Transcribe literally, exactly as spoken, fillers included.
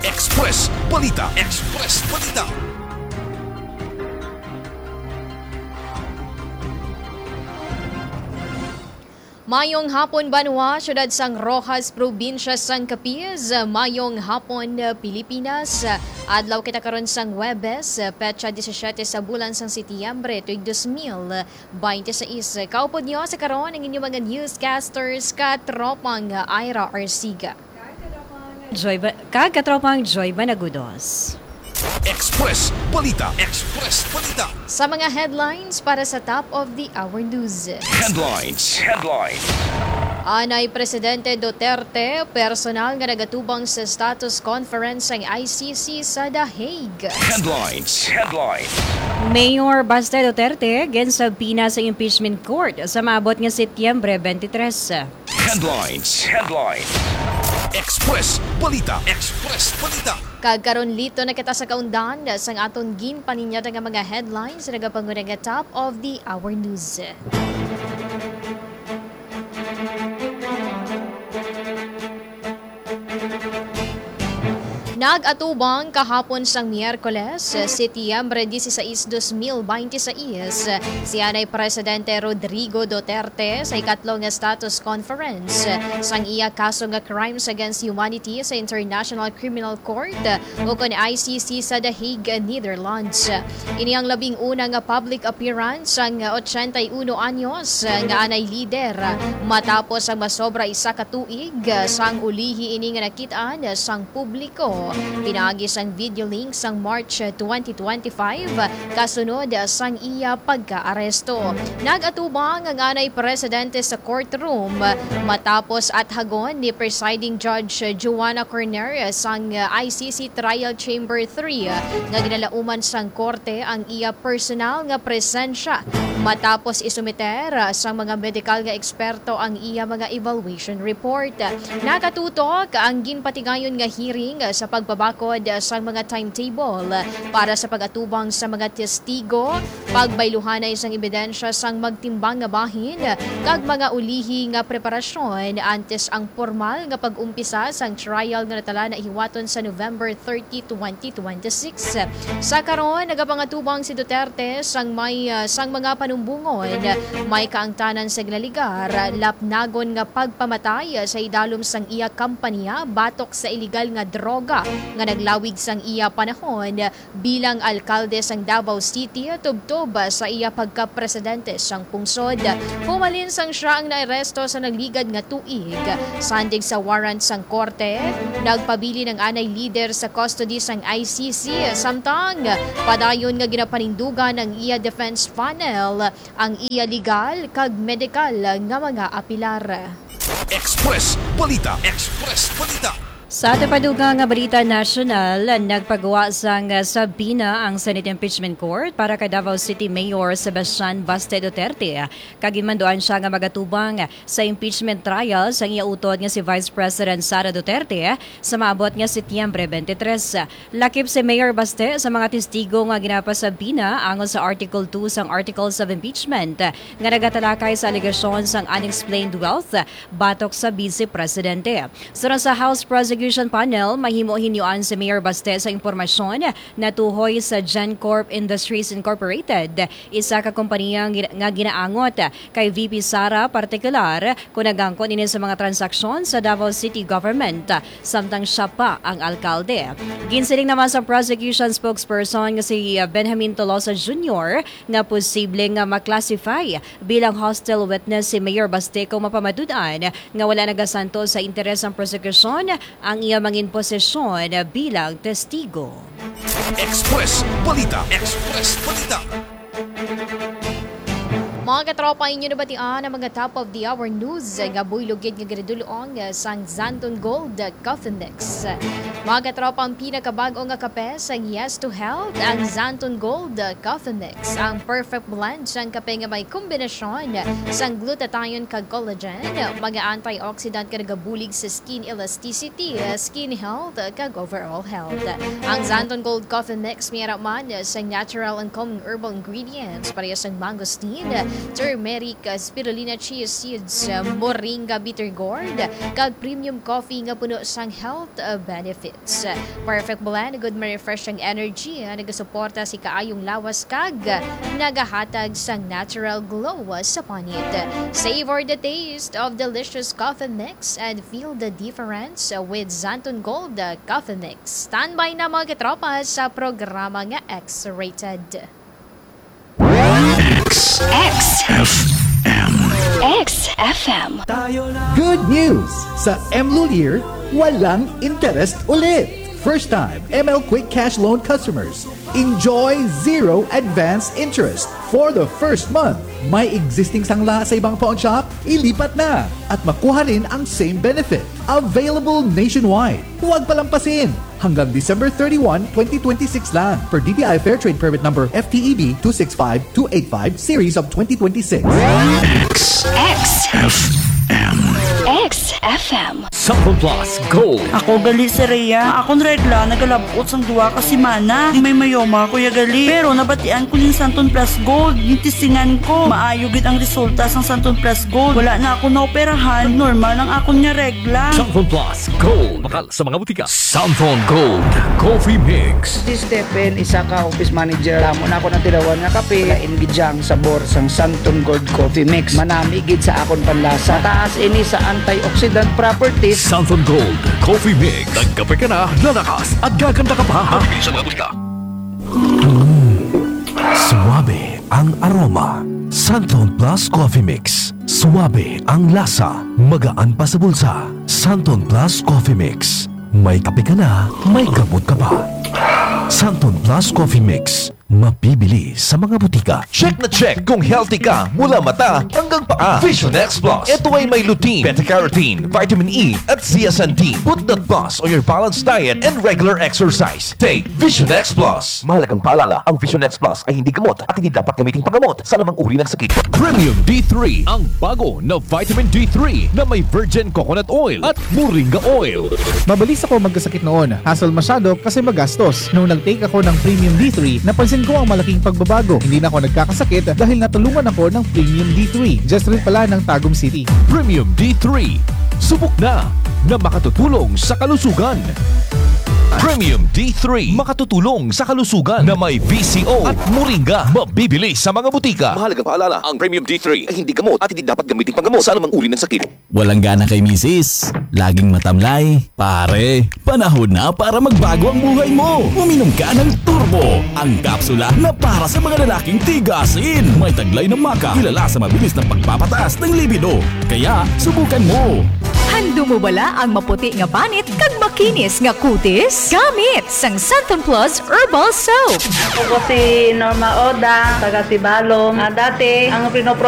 Express Balita. Express Balita. Mayong hapon Banwa, syudad sang Rojas, probinsya sang Capiz. Mayong hapon Pilipinas. Adlaw kita karon sang Huwebes, petsa disisyete sa bulan sang Setyembre tuig dos mil veintiséis. Kaupod niyo sa karon ang inyong mga newscasters katropang Ira Arsiga. Joy ba, kagkatropang Joy Banagudos. Express Balita. Express Balita. Sa mga headlines para sa top of the hour news. Headlines. Headlines. Anay Presidente Duterte, personal nga nagatubang sa status conference ang I C C sa The Hague. Headlines. Headlines. Mayor Baste Duterte ginsabina sa impeachment court sa maabot nga Setyembre twenty-tres. Headlines. Headlines. Express Balita. Express Balita. Kagkaron lito na kita sa kaundan sang aton ginpaninya nga mga headlines sa nagapangunang nga top of the hour news. Nag-atubang kahapon sang Miyerkules, Setyembre dieciséis, dos mil veintiséis, si Anay Presidente Rodrigo Duterte sa ikatlong nga status conference sang iya kaso nga crimes against humanity sa International Criminal Court o kon I C C sa The Hague, Netherlands. Ini ang labing una nga public appearance sang eighty-one anyos nga anay lider matapos ang masobra isa ka tuig sang ulihi ini nga nakitaan sang publiko. Pinagi sang video link sang March twenty twenty-five kasunod sang iya pagka-aresto. Nag-atubang ang anay presidente sa courtroom matapos at hagon ni presiding judge Joanna Corneria sang I C C Trial Chamber three nga ginalauman sang korte ang iya personal nga presensya matapos isumiter sa mga medical nga eksperto ang iya mga evaluation report. Nakatutok ang ginpatigayon nga hearing sa pagbabakod sa mga timetable para sa pag-atubang sa mga testigo, pagbayluhanay sang ebidensya sang magtimbang nga bahin, kag mga ulihi nga preparasyon antes ang formal nga pag-umpisa sang trial nga natala na ihiwaton sa November thirtieth, twenty twenty-six. Sa karon nagapangatubang si Duterte sang may uh, sang mga panumbungon, may kaangtanan sa glaligar, lapnagon nga pagpamatay sa idalom sang iya kampanya batok sa iligal nga droga nga naglawig sang iya panahon bilang alkalde sang Davao City tubtob sa iya pagka-presidente sang pungsod. Pumalin sang siya ang naaresto sa nagligad nga tuig. Sandig sa warrant sang korte, nagpabili ng anay leader sa custody sang I C C samtang padayon nga ginapanindugan ng iya defense panel ang iya legal kag medical nga mga apilar. Express Balita. Express Balita. Sa tapadugang nga balita nasyonal, nagpagawa sang sabina ang Senate Impeachment Court para kay Davao City Mayor Sebastian Baste Duterte. Kagimanduan siya nga magatubang sa impeachment trial sa iya utod nga si Vice President Sara Duterte sa maabot nga Setyembre twenty-tres. Lakip si Mayor Baste sa mga testigo nga ginapasabina angon sa Article two sang Articles of Impeachment nga nagatalakay sa alegasyon sang unexplained wealth batok sa Vice Presidente. Sunod sa House Prosecution Panel, mahimo hinyuan si Mayor Baste sa impormasyon na tuhoy sa GenCorp Industries Incorporated, isa ka kompanya nga ginaangot kay V P Sara partikular kung nagangkon ini sa mga transaksyon sa Davao City Government samtang siya pa ang alkalde. Ginsiling naman sa prosecution spokesperson nga si Benjamin Tolosa Junior nga posibleng maklasify bilang hostile witness si Mayor Baste kung mapamadudan nga wala nagasanto sa interes ng prosecution ang iya mangin posisyon bilang testigo. Express Balita. Express Balita. Mga katropa, inyo na batian ang mga top of the hour news nga buylugid nga gradulong sang Zanton Gold Coffee Mix. Mga katropa, ang pinakabago nga kape sang Yes to Health, ang Zanton Gold Coffee Mix. Ang perfect blend sang kape nga may kombinasyon sang glutathione kag collagen, mga antioxidant nga nagabulig sa skin elasticity, skin health kag overall health. Ang Zanton Gold Coffee Mix mayroon man sang natural and common herbal ingredients para sang mangosteen, turmeric uh, spirulina chia seeds, uh, moringa bitter gourd, kag premium coffee nga puno sang health uh, benefits. Uh, perfect blend, good ma-refresh ang energy, uh, nagasuporta si kaayong lawas kag uh, nagahatag sang natural glow uh, sa panit. Savor the taste of delicious coffee mix and feel the difference uh, with Xanton Gold uh, Coffee Mix. Standby na mga katropa sa programa nga X-Rated. X X F M. Good news! Sa M. Lulier, walang interest ulit. First time M L Quick Cash Loan customers, enjoy zero advance interest for the first month. May existing sangla sa ibang pawn shop? Ilipat na at makuha rin ang same benefit. Available nationwide. Huwag palampasin. Hanggang December thirty-first, twenty twenty-six lang per D T I Fair Trade Permit Number F T E B two six five two eight five Series of twenty twenty-six. X F M. X F M. Sample Plus Gold. Ako gali si Rhea. Akong regla, nagalabot sang duwa ka semana. Di may mayoma kuya gali. Pero nabatian ko yung Santon Plus Gold. Yung tisingan ko. Maayo gid ang resulta sang Santon Plus Gold. Wala na ako naoperahan. Normal ang akong niya regla. Sample Plus Gold. Bakal sa mga butika. Sample Gold Coffee Mix. Si Stephen, isa ka office manager. Amo na ako ng tilawan nga kape. Kaingidyang sabor sang Santon Gold Coffee Mix. Manami gid sa akon panlasa. Taas ini sa antioxidant properties. Santon Gold Coffee Mix. Nagkape ka na, lalakas at gaganda ka pa. Mabili sa mga butika. Suwabe ang aroma. Santon Plus Coffee Mix. Suwabe ang lasa. Magaan pa sa bulsa. Santon Plus Coffee Mix. May kape ka na, may gamot ka pa. Santon Plus Coffee Mix. Mapibili sa mga butika. Check na check kung healthy ka mula mata hanggang paa. Vision X Plus. Ito ay may lutein, beta-carotene, vitamin E at zeaxanthin. Put that plus on your balanced diet and regular exercise. Take Vision X Plus. Mahalagang paalala, ang Vision X Plus ay hindi gamot at hindi dapat gamitin panggamot sa lamang uri ng sakit. Premium D three, ang bago na vitamin D three na may virgin coconut oil at moringa oil. Mabilis ako magkasakit noon. Hassle masyado kasi magastos. Nung nag-take ako ng Premium D three, napansin ko ang malaking pagbabago. Hindi na ako nagkakasakit dahil natulungan ako ng Premium D three. Just rin pala ng Tagum City. Premium D three. Subok na na makatutulong sa kalusugan. Premium D three. Makatutulong sa kalusugan na may V C O at moringa. Mabibili sa mga butika. Mahalagang paalala, ang Premium D three ay hindi gamot at hindi dapat gamitin panggamot sa anumang uri ng sakit. Walang gana kay misis. Laging matamlay. Pare, panahon na para magbago ang buhay mo. Uminom ka ng Turbo. Ang kapsula na para sa mga lalaking tigasin. May taglay ng maka. Kilala sa mabilis ng pagpapataas ng libido. Kaya, subukan mo. Hando mo bala ang maputi nga panit kag makinis nga kutis? Gamit sang Santon Plus Herbal Soap. Ako si Norma Oda, taga Sibalom. Ah, dati, ang pinopro